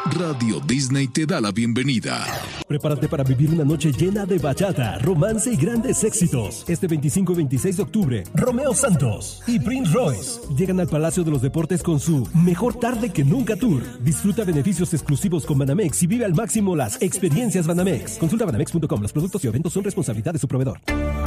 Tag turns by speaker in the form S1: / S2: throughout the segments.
S1: Radio Disney te da la bienvenida.
S2: Prepárate para vivir una noche llena de bachata, romance y grandes éxitos. Este 25 y 26 de octubre, Romeo Santos y Prince Royce llegan al Palacio de los Deportes con su Mejor Tarde que Nunca Tour. Disfruta beneficios exclusivos con Banamex y vive al máximo las experiencias Banamex. Consulta banamex.com. Los productos y eventos son responsabilidad de su proveedor.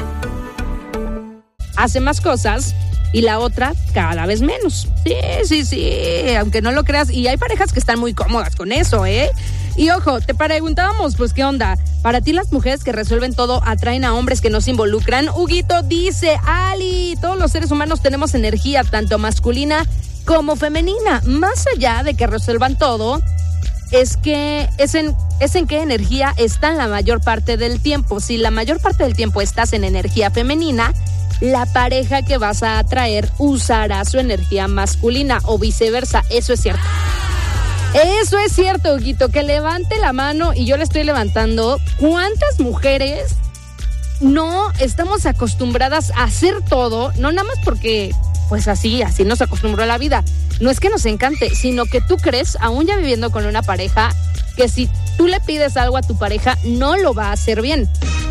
S3: Hace más cosas y la otra cada vez menos. Sí, aunque no lo creas. Y hay parejas que están muy cómodas con eso, ¿eh? Y ojo, te preguntábamos, pues, ¿qué onda? Para ti las mujeres que resuelven todo atraen a hombres que no se involucran. Huguito dice, Ali, todos los seres humanos tenemos energía, tanto masculina como femenina. Más allá de que resuelvan todo, es en qué energía están la mayor parte del tiempo. Si la mayor parte del tiempo estás en energía femenina, la pareja que vas a atraer usará su energía masculina o viceversa. Eso es cierto. Eso es cierto, Huguito, que levante la mano y yo le estoy levantando. ¿Cuántas mujeres no estamos acostumbradas a hacer todo? No nada más porque, pues así nos acostumbró la vida. No es que nos encante, sino que tú crees, aún ya viviendo con una pareja, que si tú le pides algo a tu pareja, no lo va a hacer bien.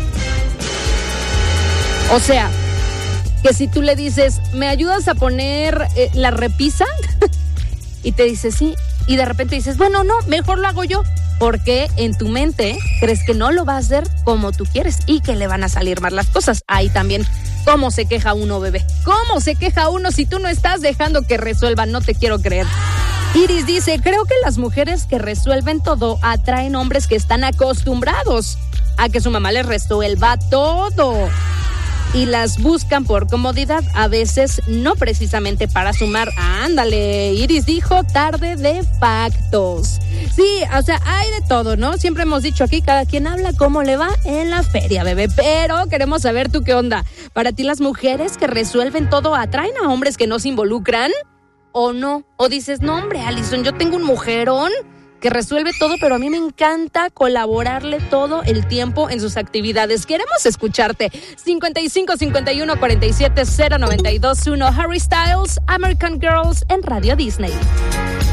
S3: O sea, que si tú le dices, ¿me ayudas a poner la repisa? Y te dice sí. Y de repente dices, bueno, no, mejor lo hago yo. Porque en tu mente crees que no lo va a hacer como tú quieres y que le van a salir mal las cosas. Ahí también, ¿cómo se queja uno, bebé? ¿Cómo se queja uno si tú no estás dejando que resuelvan? No te quiero creer. Iris dice, creo que las mujeres que resuelven todo atraen hombres que están acostumbrados a que su mamá les resuelva todo. Y las buscan por comodidad, a veces no precisamente para sumar. Ándale, Iris dijo tarde de factos. Sí, o sea, hay de todo, ¿no? Siempre hemos dicho aquí, cada quien habla cómo le va en la feria, bebé. Pero queremos saber tú qué onda. ¿Para ti las mujeres que resuelven todo atraen a hombres que no se involucran? ¿O no? ¿O dices, no, hombre, Alison, yo tengo un mujerón que resuelve todo, pero a mí me encanta colaborarle todo el tiempo en sus actividades? Queremos escucharte. 55 51 47 092 1. Harry Styles, American Girls en Radio Disney.